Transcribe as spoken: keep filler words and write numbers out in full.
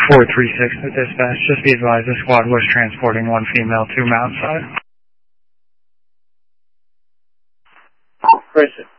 four three six to dispatch. Just be advised the squad was transporting one female to Mount Side. Person.